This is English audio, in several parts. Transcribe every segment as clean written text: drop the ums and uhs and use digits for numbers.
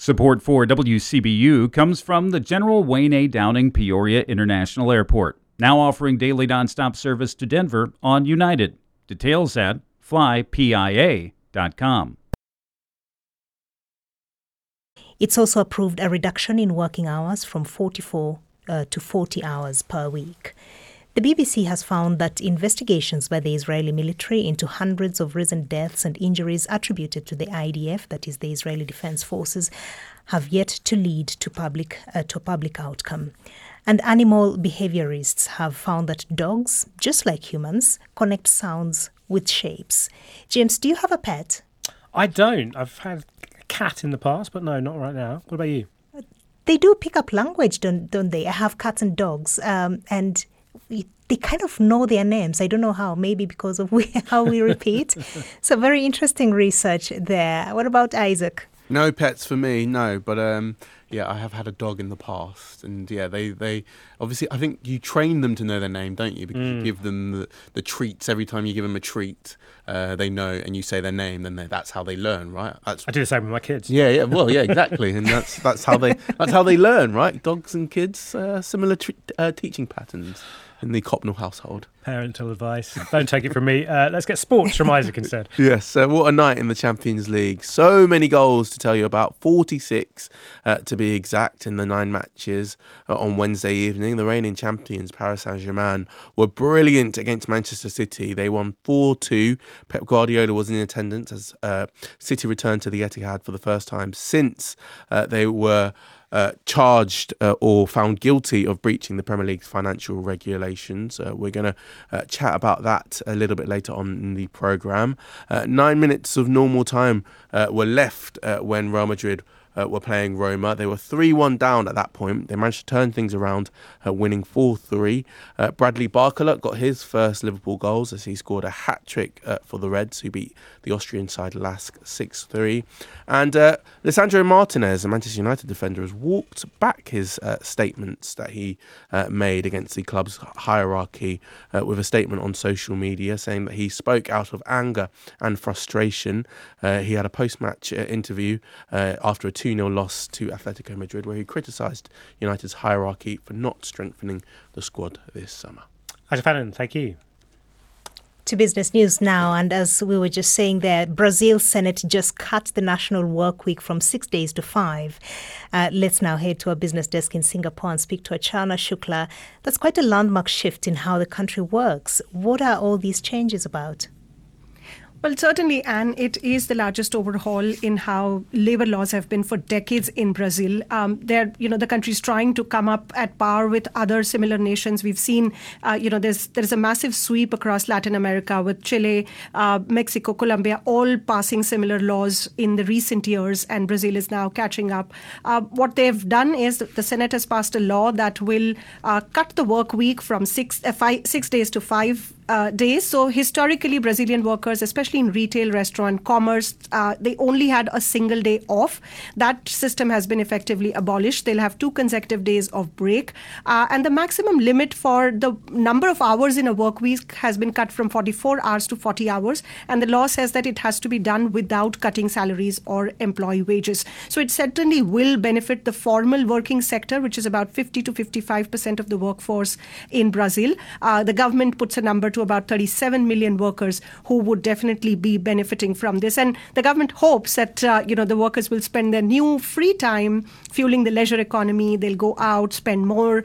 Support for WCBU comes from the General Wayne A. Downing Peoria International Airport, now offering daily nonstop service to Denver on United. Details at flypia.com. It's also approved a reduction in working hours from 44 to 40 hours per week. The BBC has found that investigations by the Israeli military into hundreds of recent deaths and injuries attributed to the IDF, that is the Israeli Defense Forces, have yet to lead to a public outcome. And animal behaviorists have found that dogs, just like humans, connect sounds with shapes. James, do you have a pet? I don't. I've had a cat in the past, but no, not right now. What about you? They do pick up language, don't they? I have cats and dogs, and they kind of know their names. I don't know how, maybe because of how we repeat. So very interesting research there. What about Isaac? No pets for me, no. But yeah, I have had a dog in the past. And yeah, they obviously, I think you train them to know their name, don't you? Because you give them the treats. Every time you give them a treat, they know, and you say their name, then that's how they learn, right? I do the same with my kids. Yeah, well, yeah, exactly. And that's how they learn, right? Dogs and kids, similar teaching patterns in the Copnall household. Parental advice. Don't take it from me. Let's get sports from Isaac instead. Yes, what a night in the Champions League. So many goals to tell you about, 46 to be exact, in the 9 matches on Wednesday evening. The reigning champions, Paris Saint-Germain, were brilliant against Manchester City. They won 4-2. Pep Guardiola was in attendance as City returned to the Etihad for the first time since they were charged or found guilty of breaching the Premier League's financial regulations. We're going to chat about that a little bit later on in the programme. 9 minutes of normal time were left when Real Madrid were playing Roma. They were 3-1 down at that point. They managed to turn things around, winning 4-3. Bradley Barcola got his first Liverpool goals as he scored a hat-trick for the Reds, who beat the Austrian side Lask 6-3. And Lisandro Martinez, a Manchester United defender, has walked back his statements that he made against the club's hierarchy with a statement on social media saying that he spoke out of anger and frustration. He had a post-match interview after a 2-0 loss to Atletico Madrid, where he criticised United's hierarchy for not strengthening the squad this summer. Isaac Fannin, thank you. To business news now, and as we were just saying there, Brazil's Senate just cut the national work week from 6 days to 5. Let's now head to our business desk in Singapore and speak to Achana Shukla. That's quite a landmark shift in how the country works. What are all these changes about? Well, certainly, Anne, it is the largest overhaul in how labor laws have been for decades in Brazil. The country's trying to come up at par with other similar nations. We've seen, there's a massive sweep across Latin America with Chile, Mexico, Colombia, all passing similar laws in the recent years, and Brazil is now catching up. What they've done is the Senate has passed a law that will cut the work week from 6 days to 5 days. So historically, Brazilian workers, especially in retail, restaurant, commerce, they only had a single day off. That system has been effectively abolished. They'll have 2 consecutive days of break. And the maximum limit for the number of hours in a work week has been cut from 44 hours to 40 hours. And the law says that it has to be done without cutting salaries or employee wages. So it certainly will benefit the formal working sector, which is about 50 to 55% of the workforce in Brazil. The government puts a number to about 37 million workers who would definitely be benefiting from this. And the government hopes that, the workers will spend their new free time fueling the leisure economy. They'll go out, spend more,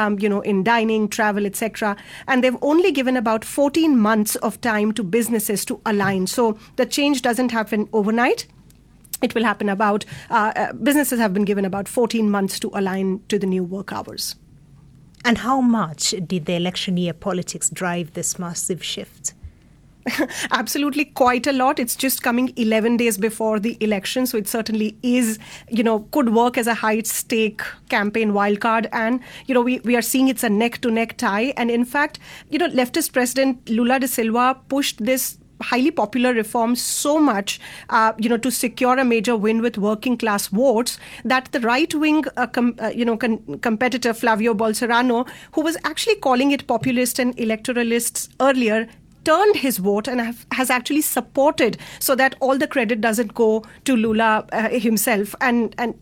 in dining, travel, etc. And they've only given about 14 months of time to businesses to align. So the change doesn't happen overnight. It will happen businesses have been given about 14 months to align to the new work hours. And how much did the election year politics drive this massive shift? Absolutely quite a lot. It's just coming 11 days before the election. So it certainly is, could work as a high-stake campaign wildcard. And, we are seeing it's a neck-to-neck tie. And in fact, leftist President Lula da Silva pushed this highly popular reform so much, to secure a major win with working class votes, that the right-wing competitor Flavio Bolsonaro, who was actually calling it populist and electoralists earlier, turned his vote and has actually supported so that all the credit doesn't go to Lula himself. And